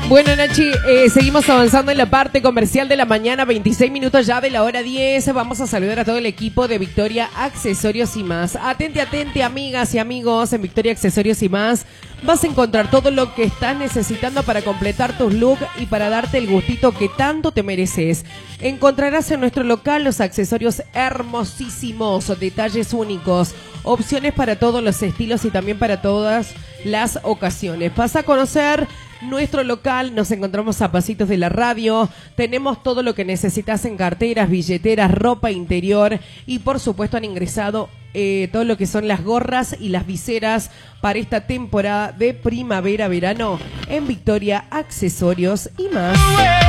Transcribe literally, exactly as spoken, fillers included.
Bueno, Nachi, eh, seguimos avanzando en la parte comercial de la mañana, veintiséis minutos ya de la hora diez. Vamos a saludar a todo el equipo de Victoria Accesorios y Más. Atente, atente, amigas y amigos, en Victoria Accesorios y Más vas a encontrar todo lo que estás necesitando para completar tus looks y para darte el gustito que tanto te mereces. Encontrarás en nuestro local los accesorios hermosísimos, detalles únicos, opciones para todos los estilos y también para todas las ocasiones. Vas a conocer nuestro local, nos encontramos a pasitos de la radio, tenemos todo lo que necesitas en carteras, billeteras, ropa interior y por supuesto han ingresado eh, todo lo que son las gorras y las viseras para esta temporada de primavera-verano en Victoria Accesorios y Más.